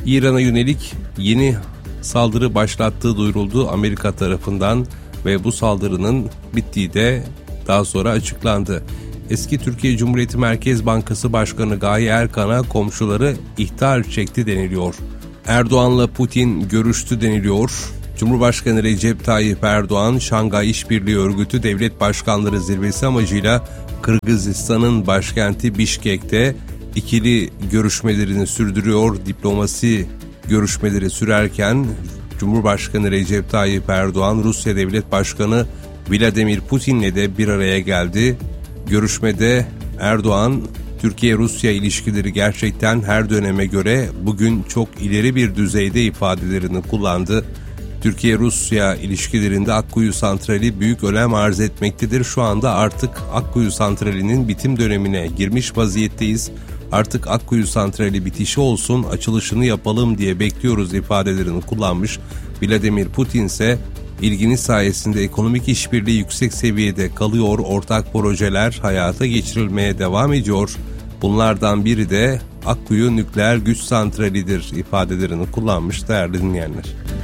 İran'a yönelik yeni saldırı başlattığı duyuruldu Amerika tarafından ve bu saldırının bittiği de daha sonra açıklandı. Eski Türkiye Cumhuriyeti Merkez Bankası Başkanı Gaye Erkan'a komşuları ihtar çekti deniliyor. Erdoğan'la Putin görüştü deniliyor. Cumhurbaşkanı Recep Tayyip Erdoğan, Şangay İşbirliği Örgütü Devlet Başkanları Zirvesi amacıyla Kırgızistan'ın başkenti Bişkek'te ikili görüşmelerini sürdürüyor. Diplomasi görüşmeleri sürerken Cumhurbaşkanı Recep Tayyip Erdoğan, Rusya Devlet Başkanı Vladimir Putin'le de bir araya geldi. Görüşmede Erdoğan, Türkiye-Rusya ilişkileri gerçekten her döneme göre bugün çok ileri bir düzeyde ifadelerini kullandı. Türkiye-Rusya ilişkilerinde Akkuyu Santrali büyük önem arz etmektedir. Şu anda artık Akkuyu Santrali'nin bitim dönemine girmiş vaziyetteyiz. Artık Akkuyu Santrali bitişi olsun, açılışını yapalım diye bekliyoruz ifadelerini kullanmış. Vladimir Putin ise ilginiz sayesinde ekonomik işbirliği yüksek seviyede kalıyor, ortak projeler hayata geçirilmeye devam ediyor. Bunlardan biri de Akkuyu Nükleer Güç Santrali'dir ifadelerini kullanmış değerli dinleyenler.